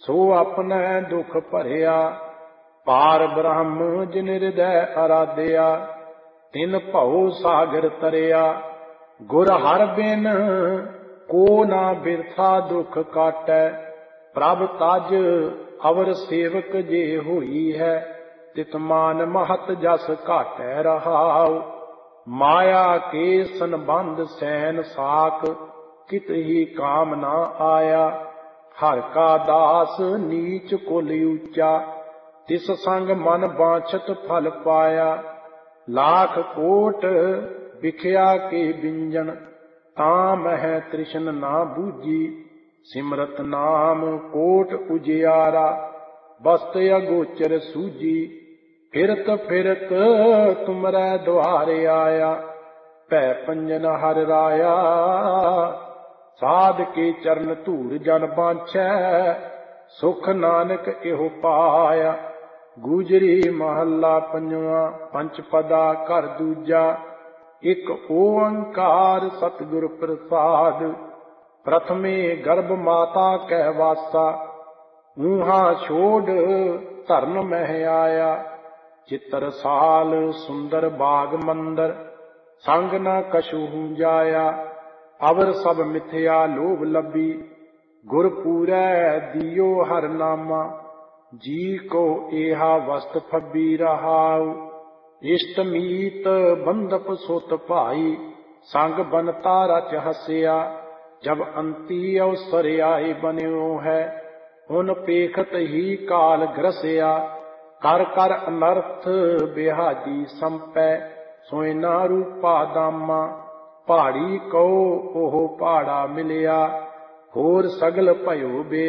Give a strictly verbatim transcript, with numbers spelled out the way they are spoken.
सो अपने दुख भरिया। पार ब्रह्म जिन हृदय आराध्या, तिन भव सागर तरिया। गुर हर बिन को ना बिरथा दुख काटै, प्रभ तज अवर सेवक जे होई है। तित मान महत जस घाटै रहाउ, माया के संबंध सैन साक, कित ही काम ना आया। हर का दास नीच कुल ऊंचा, तिस संग मन बांछत फल पाया। लाख कोट बिखया के बिंजन, ताम है तृष्ण ना बूझी। सिमरत नाम कोट उजियारा, बस्त अगोचर सूझी। फिरत फिरत तुमरै द्वारे आया, पै पंजन हर राया। साध के चरण धूर जन बांछै, सुख नानक एहो पाया। गुजरी महला पंजवा, पंचपदा घर दूजा। एक ओंकार सतगुर प्रसाद, प्रथमे गर्भ माता कै वासा। ऊहा छोड़ धरन मह आया, चित्र साल सुंदर बाग मंदर। संग न कछुहू जाया, अवर सब मिथ्या लोभ लभी। गुर पूरै दियो हर नामा, जी को एहा वस्त फबी रहाउ। इष्ट मीत बंधप सुत भाई, संग बनता रच हसिया। जब अंती अवसर आए बन्यो है, उन पेखत ही काल ग्रसिया। कर कर अनर्थ बिहाजी संपै, सोय ना रूपा दामा। पहाड़ी कहो ओह पहाड़ा मिलिया, होर सगल भयो बे